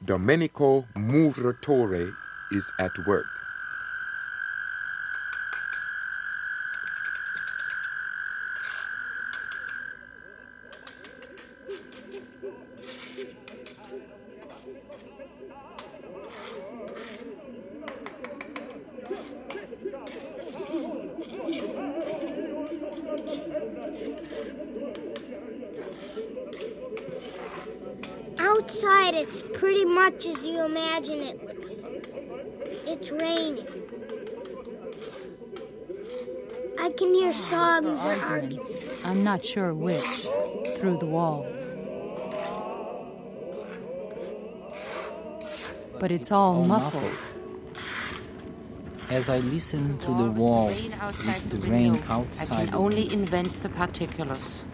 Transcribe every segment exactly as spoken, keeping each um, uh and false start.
Domenico Muratore is at work. Outside, it's pretty much as you imagine it would be. It's raining. I can hear songs or arguments. I'm not sure which. Through the wall. But it's all, all muffled. muffled. As I listen to the wall, the rain outside, the, the rain outside I can only invent the particulars.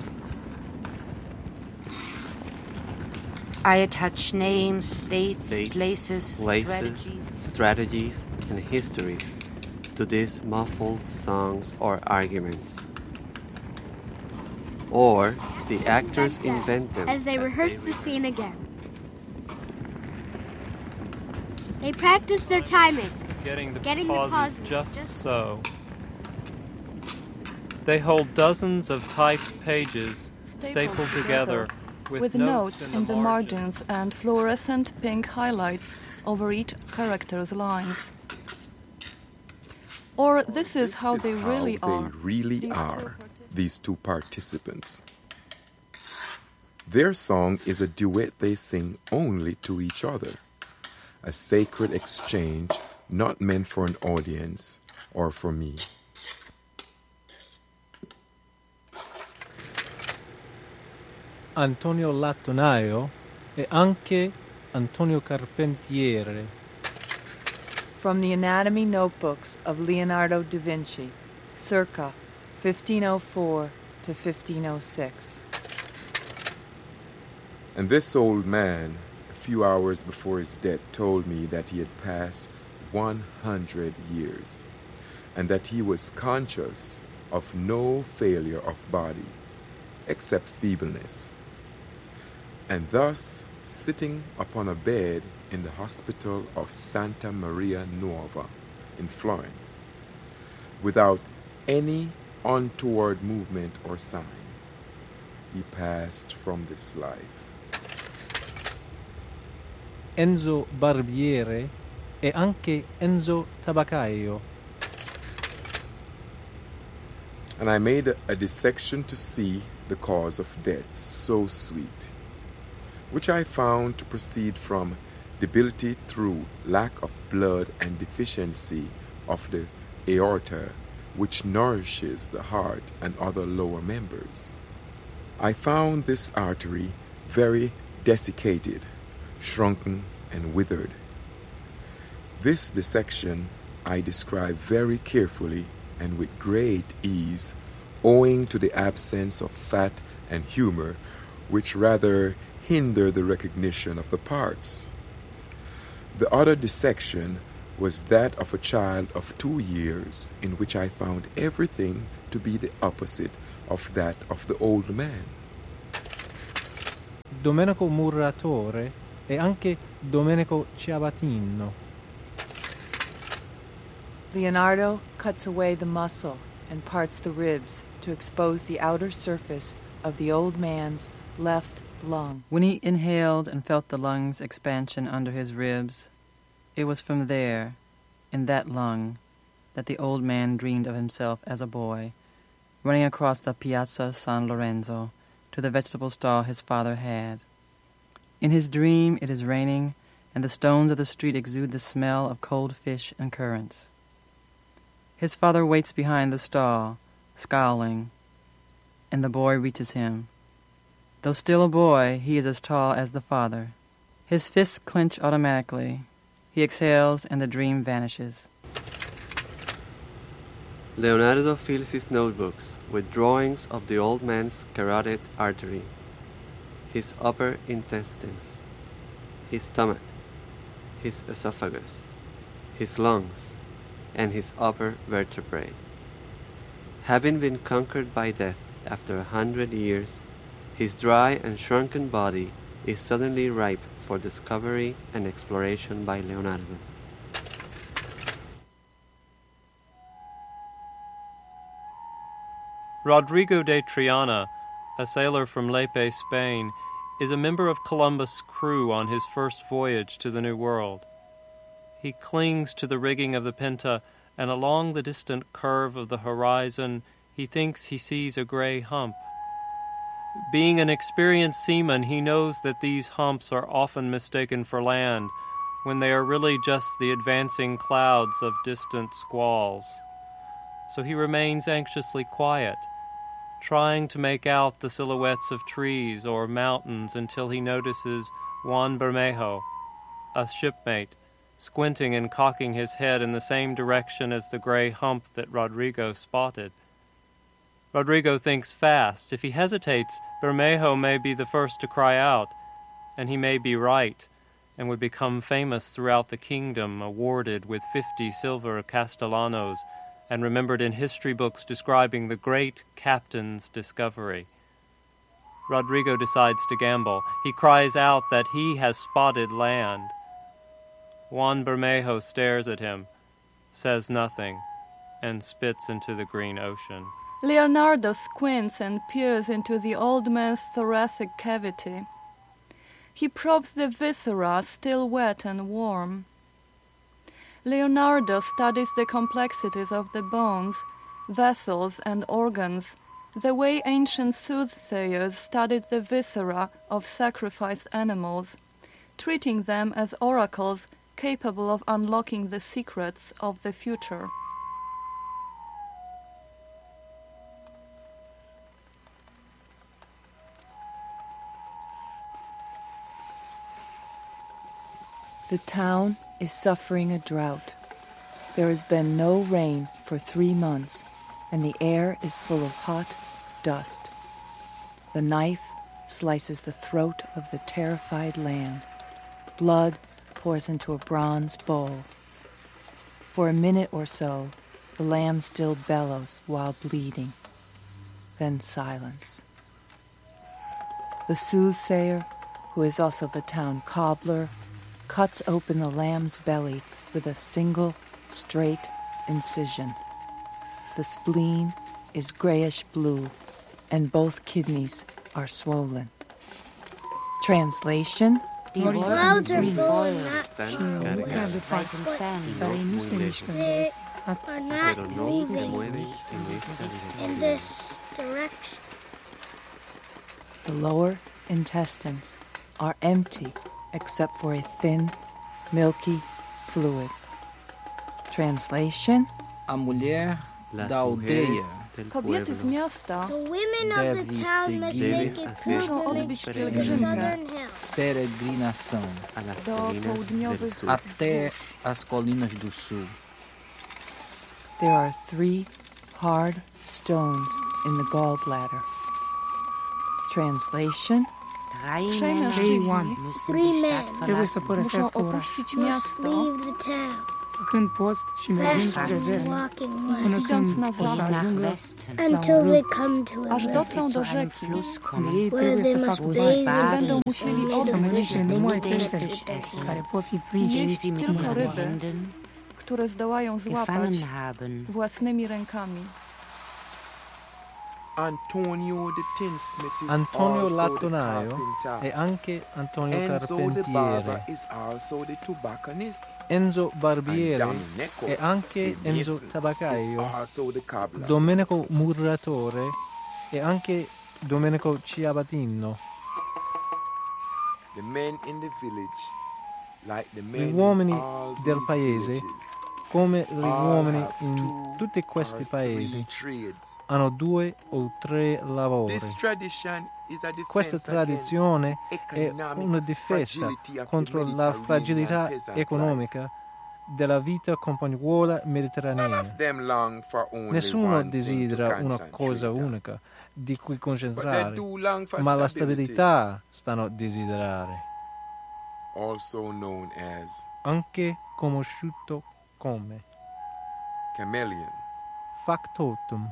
I attach names, dates, dates places, places, strategies. strategies, and histories to these muffled songs or arguments. Or the actors invent them as they as rehearse they the scene again. They practice their timing, getting the getting pauses, the pauses just, just so. They hold dozens of typed pages stapled, stapled together, together with, with notes, notes in, in the, the margin. margins and fluorescent pink highlights over each character's lines. Or this is this how is they how really they are. really these are, two these two participants. Their song is a duet they sing only to each other, a sacred exchange not meant for an audience or for me. Antonio Lattonaio e anche Antonio Carpentiere. From the Anatomy Notebooks of Leonardo da Vinci, circa fifteen oh four to fifteen oh six. And this old man, a few hours before his death, told me that he had passed one hundred years, and that he was conscious of no failure of body, except feebleness. And thus, sitting upon a bed in the hospital of Santa Maria Nuova in Florence, without any untoward movement or sign, he passed from this life. Enzo Barbiere e anche Enzo Tabaccaio. And I made a, a dissection to see the cause of death, so sweet, which I found to proceed from debility through lack of blood and deficiency of the aorta, which nourishes the heart and other lower members. I found this artery very desiccated, shrunken, and withered. This dissection I describe very carefully and with great ease, owing to the absence of fat and humor, which rather hinder the recognition of the parts. The other dissection was that of a child of two years, in which I found everything to be the opposite of that of the old man. Domenico Muratore e anche Domenico Ciabattino. Leonardo cuts away the muscle and parts the ribs to expose the outer surface of the old man's left lung. When he inhaled and felt the lung's expansion under his ribs, it was from there, in that lung, that the old man dreamed of himself as a boy, running across the Piazza San Lorenzo to the vegetable stall his father had. In his dream it is raining, and the stones of the street exude the smell of cold fish and currants. His father waits behind the stall, scowling, and the boy reaches him. Though still a boy, he is as tall as the father. His fists clench automatically. He exhales, and the dream vanishes. Leonardo fills his notebooks with drawings of the old man's carotid artery, his upper intestines, his stomach, his esophagus, his lungs, and his upper vertebrae. Having been conquered by death after a hundred years, his dry and shrunken body is suddenly ripe for discovery and exploration by Leonardo. Rodrigo de Triana, a sailor from Lepe, Spain, is a member of Columbus' crew on his first voyage to the New World. He clings to the rigging of the Pinta, and along the distant curve of the horizon, he thinks he sees a gray hump. Being an experienced seaman, he knows that these humps are often mistaken for land, when they are really just the advancing clouds of distant squalls. So he remains anxiously quiet, trying to make out the silhouettes of trees or mountains until he notices Juan Bermejo, a shipmate, squinting and cocking his head in the same direction as the gray hump that Rodrigo spotted. Rodrigo thinks fast. If he hesitates, Bermejo may be the first to cry out, and he may be right, and would become famous throughout the kingdom, awarded with fifty silver castellanos, and remembered in history books describing the great captain's discovery. Rodrigo decides to gamble. He cries out that he has spotted land. Juan Bermejo stares at him, says nothing, and spits into the green ocean. Leonardo squints and peers into the old man's thoracic cavity. He probes the viscera, still wet and warm. Leonardo studies the complexities of the bones, vessels, and organs, the way ancient soothsayers studied the viscera of sacrificed animals, treating them as oracles capable of unlocking the secrets of the future. The town is suffering a drought. There has been no rain for three months, and the air is full of hot dust. The knife slices the throat of the terrified lamb. Blood pours into a bronze bowl. For a minute or so, the lamb still bellows while bleeding. Then silence. The soothsayer, who is also the town cobbler, cuts open the lamb's belly with a single, straight incision. The spleen is grayish-blue, and both kidneys are swollen. Translation? The clouds are full, not They are not moving in this direction. The lower intestines are empty except for a thin, milky fluid. Translation? A mulher da aldeia Kobiety z miasta The women of the town must make a pilgrimage to the southern hill. peregrinação do południowych até as colinas do sul. There are three hard stones in the gallbladder. Translation? Trzej mężczyźni Three men muszą opuścić must miasto, leave the town. Când post și mergând spre Fast vest, walking până west idąc când na o să zachód, ajungă until they come to a aż river dotrą do rzeki, unde ei where trebuie they să must facă bathe bani gdzie and będą musieli și să mănânce odbyć numai peștele care pot fi prinși jeść tylko cu ryby, mâna. które zdołają złapać własnymi rękami. Antonio the tinsmith is Antonio also the Lattonaio carpenter. è anche Antonio Enzo the barber Carpentiere. is also the tobacconist. Enzo And Barbiere Domenico è anche the Enzo mason is Tabaccaio. also the cobbler. Domenico Murratore e anche Domenico Ciabattino. The men in the village, like the men Gli in uomini all del these paese, villages, come gli all uomini have in two tutti questi or paesi, three trades. hanno due o tre lavori. This tradition is a Questa defense tradizione against è economic una difesa fragility of the contro la Mediterranean fragilità peasant economica della vita compagnuola life. mediterranea. Them long for only Nessuno one thing to desidera una cosa concentrate on. unica di cui But they concentrare, do long for ma la stability, stabilità stanno a desiderare, also known as anche conosciuto come chameleon. factotum.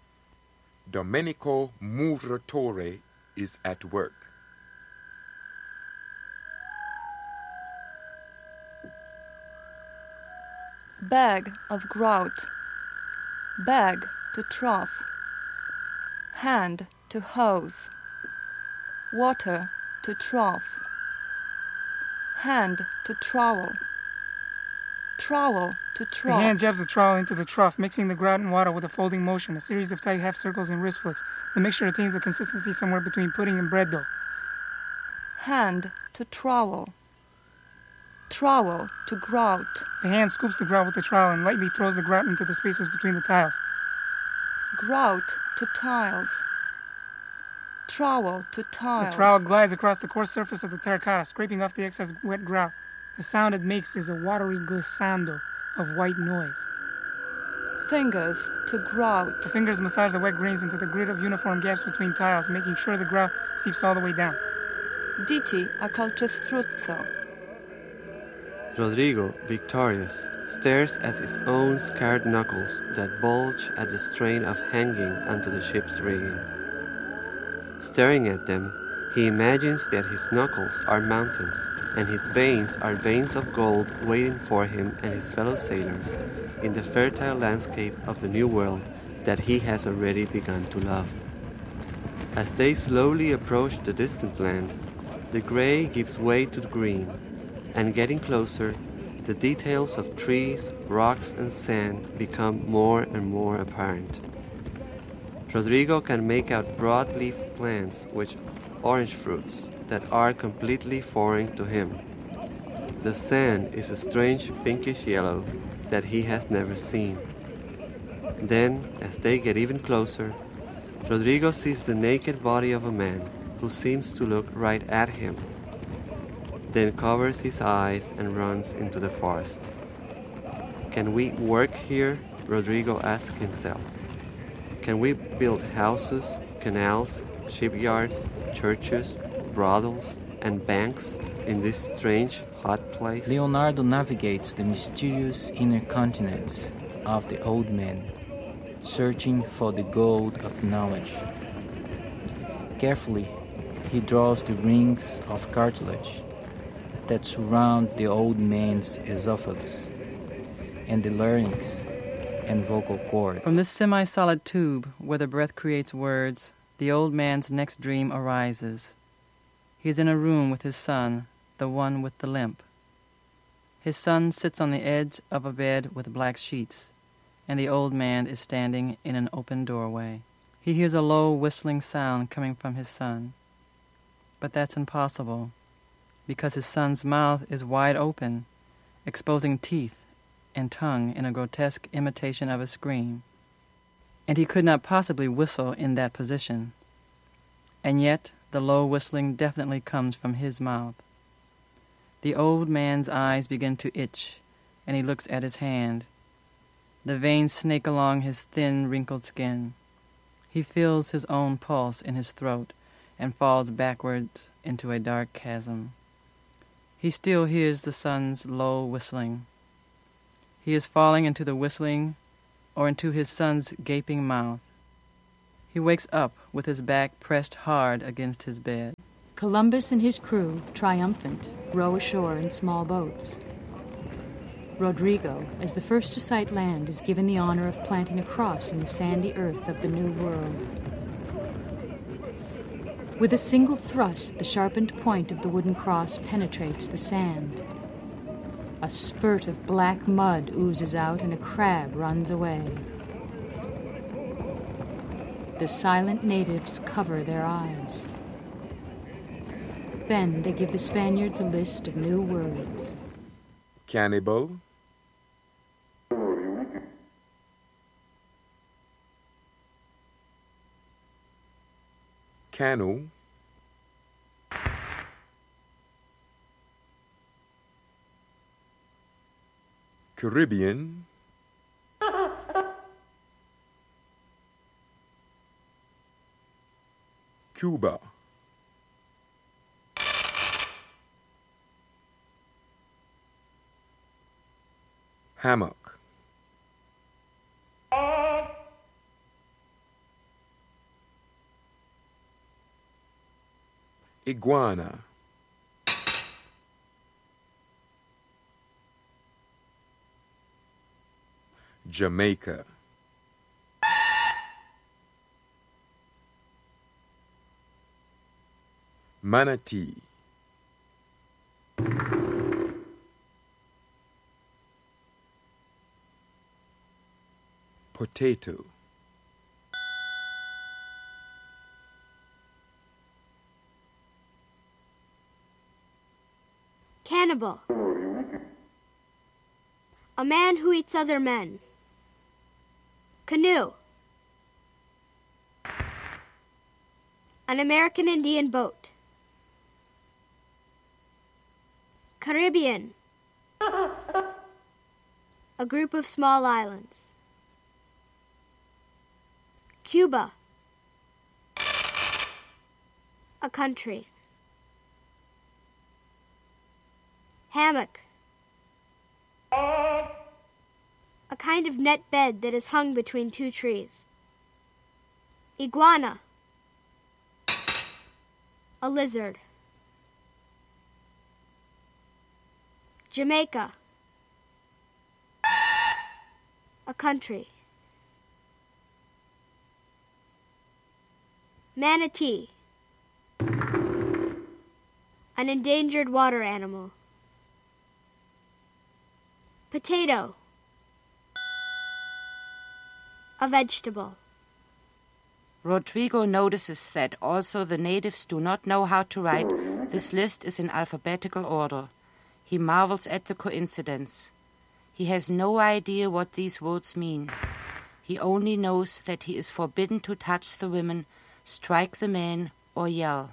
Domenico Murratore is at work. Bag of grout. Bag to trough. Hand to hose. Water to trough. Hand to trowel. Trowel to The trough. hand jabs the trowel into the trough, mixing the grout and water with a folding motion, a series of tight half circles and wrist flicks. The mixture attains a consistency somewhere between pudding and bread dough. Hand to trowel. Trowel to grout. The hand scoops the grout with the trowel and lightly throws the grout into the spaces between the tiles. Grout to tiles. Trowel to tiles. The trowel glides across the coarse surface of the terracotta, scraping off the excess wet grout. The sound it makes is a watery glissando of white noise. Fingers to grout. The fingers massage the wet grains into the grid of uniform gaps between tiles, making sure the grout seeps all the way down. Diti a calcestruzzo. Rodrigo, victorious, stares at his own scarred knuckles that bulge at the strain of hanging onto the ship's rigging. Staring at them, he imagines that his knuckles are mountains, and his veins are veins of gold waiting for him and his fellow sailors in the fertile landscape of the new world that he has already begun to love. As they slowly approach the distant land, the gray gives way to the green, and getting closer, the details of trees, rocks, and sand become more and more apparent. Rodrigo can make out broad-leaf plants with orange fruits that are completely foreign to him. The sand is a strange pinkish yellow that he has never seen. Then, as they get even closer, Rodrigo sees the naked body of a man who seems to look right at him, then covers his eyes and runs into the forest. Can we work here? Rodrigo asks himself. Can we build houses, canals, shipyards, churches, brothels, and banks in this strange, hot place? Leonardo navigates the mysterious inner continents of the old man, searching for the gold of knowledge. Carefully, he draws the rings of cartilage that surround the old man's esophagus and the larynx and vocal cords. From this semi-solid tube where the breath creates words, the old man's next dream arises. He is in a room with his son, the one with the limp. His son sits on the edge of a bed with black sheets, and the old man is standing in an open doorway. He hears a low whistling sound coming from his son. But that's impossible, because his son's mouth is wide open, exposing teeth and tongue in a grotesque imitation of a scream. And he could not possibly whistle in that position. And yet the low whistling definitely comes from his mouth. The old man's eyes begin to itch, and he looks at his hand. The veins snake along his thin, wrinkled skin. He feels his own pulse in his throat and falls backwards into a dark chasm. He still hears the son's low whistling. He is falling into the whistling or into his son's gaping mouth. He wakes up with his back pressed hard against his bed. Columbus and his crew, triumphant, row ashore in small boats. Rodrigo, as the first to sight land, is given the honor of planting a cross in the sandy earth of the New World. With a single thrust, the sharpened point of the wooden cross penetrates the sand. A spurt of black mud oozes out and a crab runs away. The silent natives cover their eyes. Then they give the Spaniards a list of new words. Cannibal, canoe, Caribbean, Cuba, hammock, iguana, Jamaica. Manatee. Potato. Cannibal. A man who eats other men. Canoe. An American Indian boat. Caribbean. A group of small islands. Cuba. A country. Hammock. A kind of net bed that is hung between two trees. Iguana. A lizard. Jamaica. A country. Manatee. An endangered water animal. Potato. A vegetable. Rodrigo notices that also the natives do not know how to write. This list is in alphabetical order. He marvels at the coincidence. He has no idea what these words mean. He only knows that he is forbidden to touch the women, strike the men, or yell.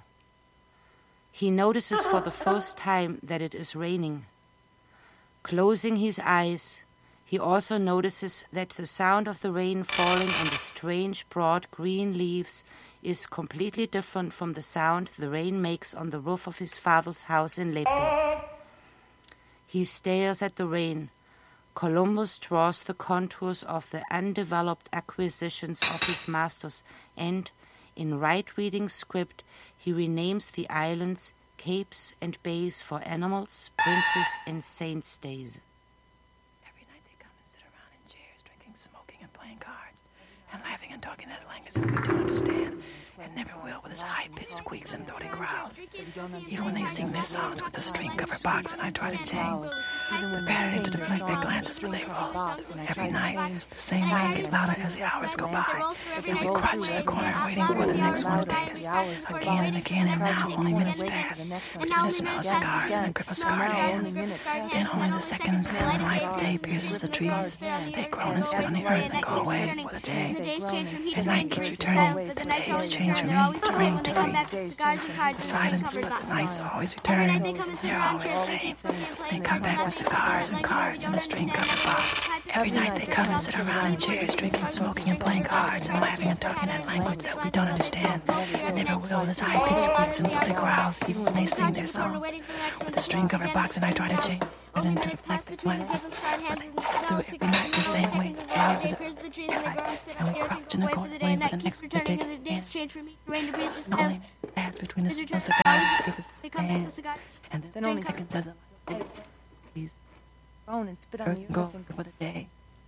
He notices for the first time that it is raining. Closing his eyes, he also notices that the sound of the rain falling on the strange broad green leaves is completely different from the sound the rain makes on the roof of his father's house in Lepe. He stares at the rain. Columbus draws the contours of the undeveloped acquisitions of his masters, and, in right-reading script, he renames the islands, capes, and bays for animals, princes, and saints' days. Every night they come and sit around in chairs, drinking, smoking, and playing cards, and laughing and talking that language that we don't understand, and never will, with his high-pitched squeaks and throaty growls. Even when they sing their songs with the string-covered box and I try to change, the pattern to deflect their glances, but they roll through every night. The same rain get louder as the hours go by, and we crouch in the corner waiting for the next one to take us. Again and again, and now only minutes pass between the smell of cigars and the grip of scarred hands. Then only the seconds and the light of day pierces the trees. They groan and spit on the earth and go away for the day. At night keeps returning. The days change from me to rain to freeze. The silence, but the night's always returning. They're always the same. They come back with cigars and cards and a string-covered box. Every night they come and sit around in chairs, drinking, smoking, and playing cards, and laughing and talking that language that we don't understand, and never will, with his high-pitched squeaks and throaty growls, even when they sing their songs. With a string-covered box, and I try to change, but then to reflect the glances, but they do every night the same way, loud as a night, and we crouch in the corner waiting for the next one to take it in. Only pass between the smell of cigars and the grip of hands, and then only seconds as a please. And spit on the earth for the day.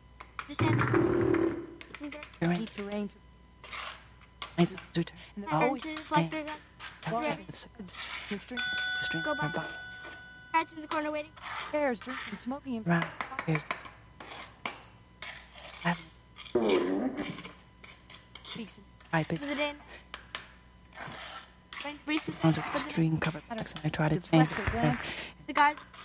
Rain to rain to nights to turn. Always reflect their the string string go by. Cats in the corner waiting. Bears drinking, smoking, and round. Bears. I pick. For the day. Sounds like a string covered box, and I try to change it. The guys